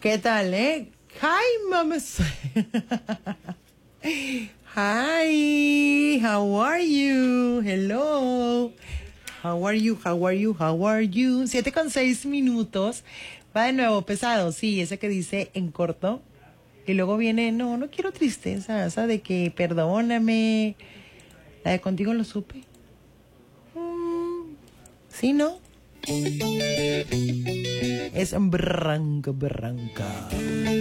¿Qué tal, Hi, mamas. Hi, how are you? Hello. How are you? How are you? How are you? 7:06. Va de nuevo, pesado, sí, ese que dice en corto. Y luego viene, no quiero tristeza, esa de que perdóname. La de contigo lo supe. Sí, ¿no? Es branca.